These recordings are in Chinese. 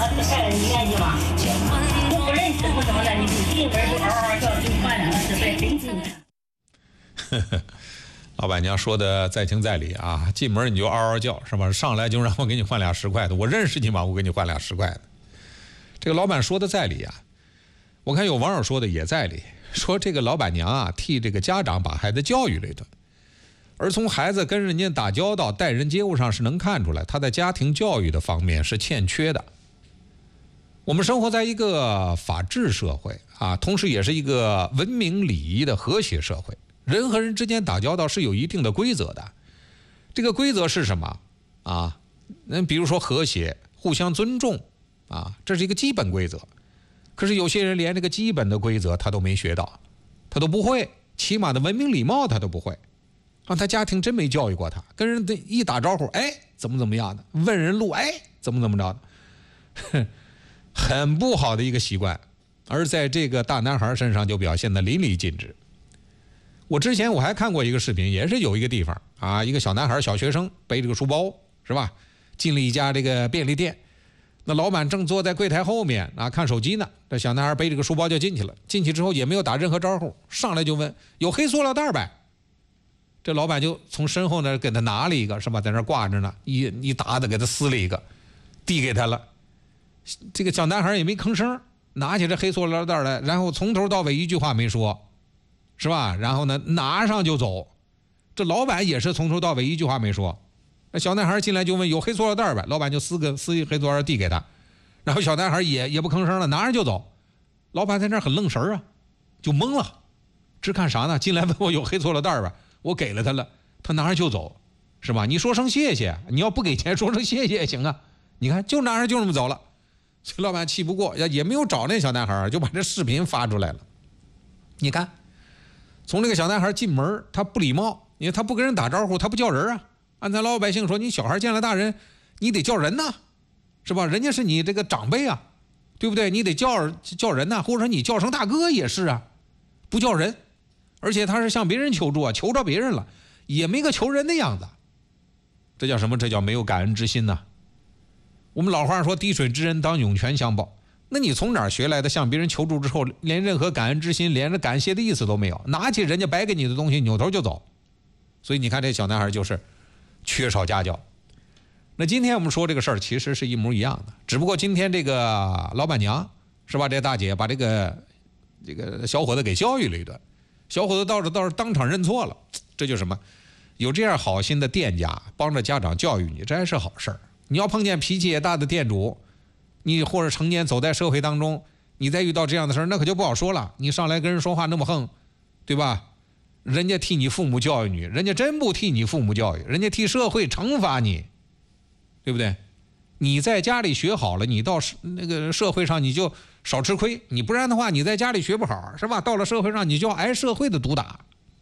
这个事儿你愿意吗？我不认识不什么的，你进门就嗷嗷叫，给你换20块，真进去。 老板娘说的在情在理啊，进门你就嗷嗷叫是吧？上来就让我给你换俩10块的，我认识你吗？我给你换俩10块的。这个老板说的在理啊，我看有网友说的也在理，说这个老板娘啊替这个家长把孩子教育了一顿，而从孩子跟人家打交道、待人接物上是能看出来，他在家庭教育的方面是欠缺的。我们生活在一个法治社会啊，同时也是一个文明礼仪的和谐社会。人和人之间打交道是有一定的规则的，这个规则是什么啊？比如说和谐、互相尊重啊，这是一个基本规则。可是有些人连这个基本的规则他都没学到，他都不会，起码的文明礼貌他都不会。啊，他家庭真没教育过他，跟人一打招呼，哎，怎么样的？问人路，哎，怎么着的？很不好的一个习惯，而在这个大男孩身上就表现得淋漓尽致。我之前我还看过一个视频，也是有一个地方啊，一个小男孩小学生背着个书包是吧，进了一家这个便利店，那老板正坐在柜台后面啊看手机呢，这小男孩背着个书包就进去了，进去之后也没有打任何招呼，上来就问有黑塑料袋呗，这老板就从身后呢给他拿了一个是吧，在那挂着呢，一打的给他撕了一个，递给他了，这个小男孩也没吭声，拿起这黑塑料袋来，然后从头到尾一句话没说。是吧？然后呢，拿上就走。这老板也是从头到尾一句话没说。那小男孩进来就问有黑塑料袋呗，老板就撕一黑塑料袋递给他，然后小男孩也不吭声了，拿着就走。老板在那很愣神啊，就懵了，这干啥呢？进来问我有黑塑料袋吧，我给了他了，他拿着就走，是吧？你说声谢谢，你要不给钱说声谢谢也行啊。你看就拿着就这么走了，这老板气不过，也没有找那小男孩，就把这视频发出来了。你看。从这个小男孩进门，他不礼貌，因为他不跟人打招呼，他不叫人啊。按咱老百姓说，你小孩见了大人，你得叫人呐，是吧？人家是你这个长辈啊，对不对？你得叫人呐，或者说你叫声大哥也是啊，不叫人，而且他是向别人求助啊，求着别人了，也没个求人的样子，这叫什么？这叫没有感恩之心呐。我们老话说，滴水之恩当涌泉相报。那你从哪儿学来的？向别人求助之后，连任何感恩之心，连着感谢的意思都没有，拿起人家白给你的东西，扭头就走。所以你看，这小男孩就是缺少家教。那今天我们说这个事儿，其实是一模一样的，只不过今天这个老板娘是吧？这大姐把这个小伙子给教育了一顿，小伙子倒是当场认错了。这就是什么？有这样好心的店家帮着家长教育你，这还是好事儿。你要碰见脾气也大的店主。你或者成年走在社会当中，你再遇到这样的事儿，那可就不好说了。你上来跟人说话那么横，对吧？人家替你父母教育你，人家真不替你父母教育，人家替社会惩罚你，对不对？你在家里学好了，你到那个社会上你就少吃亏，你不然的话，你在家里学不好，是吧？到了社会上你就要挨社会的毒打。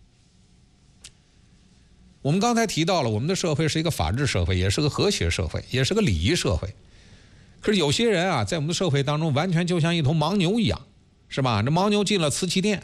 我们刚才提到了，我们的社会是一个法治社会，也是个和谐社会，也是个礼仪社会。可是有些人啊，在我们的社会当中，完全就像一头牦牛一样，是吧？这牦牛进了瓷器店，